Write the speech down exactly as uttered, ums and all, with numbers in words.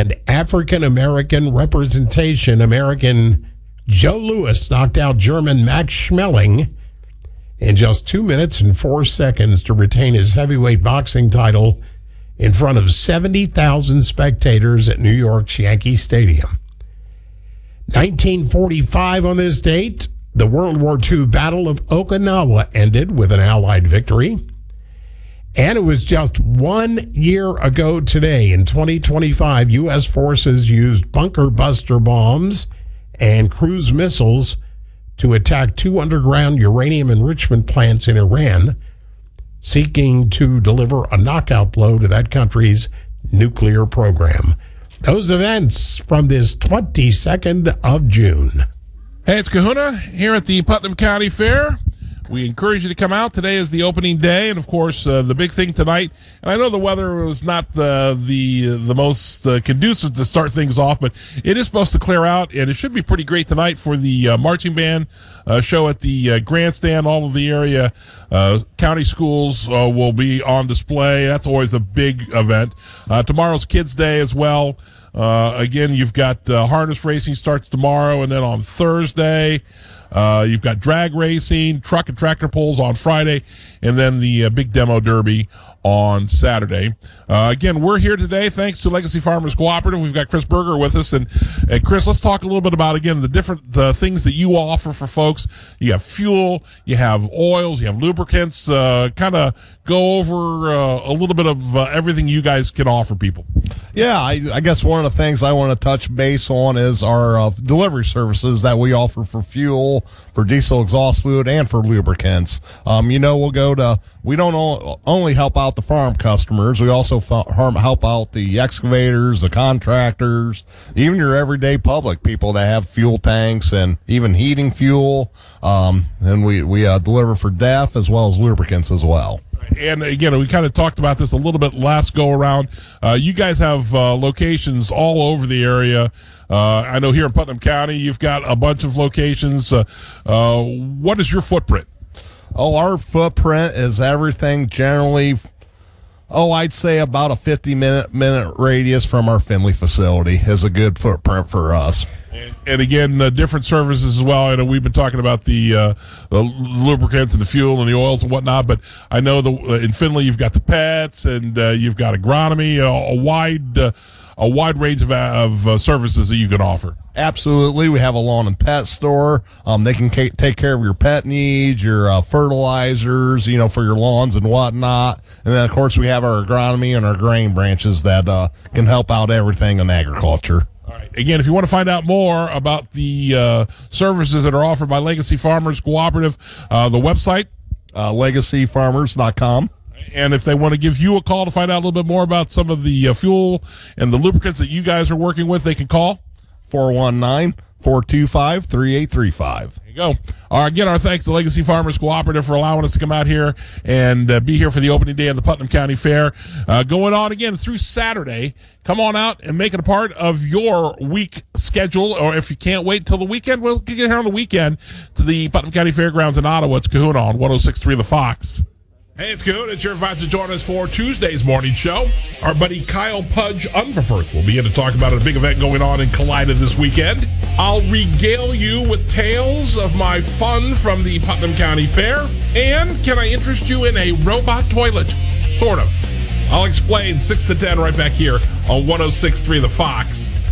And African-American representation, American Joe Louis knocked out German Max Schmeling in just two minutes and four seconds to retain his heavyweight boxing title in front of seventy thousand spectators at New York's Yankee Stadium. nineteen forty-five on this date, the World War Two Battle of Okinawa ended with an Allied victory. And it was just one year ago today, in twenty twenty-five, U S forces used bunker buster bombs and cruise missiles to attack two underground uranium enrichment plants in Iran, seeking to deliver a knockout blow to that country's nuclear program. Those events from this twenty-second of June. Hey, it's Kahuna here at the Putnam County Fair. We encourage you to come out. Today is the opening day, and of course, uh, the big thing tonight. And I know the weather was not the the the most uh, conducive to start things off, but it is supposed to clear out, and it should be pretty great tonight for the uh, marching band uh, show at the uh, grandstand. All of the area uh, county schools uh, will be on display. That's always a big event. Uh, tomorrow's Kids Day as well. Uh, again, you've got uh, harness racing starts tomorrow, and then on Thursday. Uh, you've got drag racing, truck and tractor pulls on Friday, and then the uh, big demo derby on Saturday. Uh, again, we're here today thanks to Legacy Farmers Cooperative. We've got Chris Berger with us. And, and Chris, let's talk a little bit about, again, the different the things that you offer for folks. You have fuel, you have oils, you have lubricants. Uh, kind of go over uh, a little bit of uh, everything you guys can offer people. Yeah, I, I guess one of the things I want to touch base on is our uh, delivery services that we offer for fuel, for diesel exhaust fluid, and for lubricants. Um, you know, we'll go to, we don't o- only help out the farm customers, we also f- help out the excavators, the contractors, even your everyday public people that have fuel tanks and even heating fuel. Um, and we, we uh, deliver for D E F as well as lubricants as well. And again, we kind of talked about this a little bit last go around. Uh, you guys have uh, locations all over the area. Uh, I know here in Putnam County, you've got a bunch of locations. Uh, uh, what is your footprint? Oh, our footprint is everything generally, oh, I'd say about a fifty minute minute radius from our Findlay facility is a good footprint for us. And, and again, uh, different services as well. I know we've been talking about the, uh, the lubricants and the fuel and the oils and whatnot, but I know the uh, in Findlay you've got the pets and uh, you've got agronomy, uh, a wide uh, a wide range of, of uh, services that you can offer. Absolutely. We have a lawn and pet store. Um, they can ca- take care of your pet needs, your uh, fertilizers, you know, for your lawns and whatnot. And then, of course, we have our agronomy and our grain branches that uh, can help out everything in agriculture. All right. Again, if you want to find out more about the uh, services that are offered by Legacy Farmers Cooperative, uh, the website, uh, legacy farmers dot com. And if they want to give you a call to find out a little bit more about some of the uh, fuel and the lubricants that you guys are working with, they can call four one nine, four two five, three eight three five. There you go. All right, again, our thanks to Legacy Farmers Cooperative for allowing us to come out here and uh, be here for the opening day of the Putnam County Fair. Uh, going on again through Saturday. Come on out and make it a part of your week schedule, or if you can't wait till the weekend, we'll get here on the weekend to the Putnam County Fairgrounds in Ottawa. It's Kahuna on one oh six point three The Fox. Hey, it's good. It's your invite to join us for Tuesday's morning show. Our buddy Kyle Pudge Unverfirth will be in to talk about a big event going on in Kalida this weekend. I'll regale you with tales of my fun from the Putnam County Fair. And can I interest you in a robot toilet? Sort of. I'll explain six to ten right back here on one oh six point three The Fox.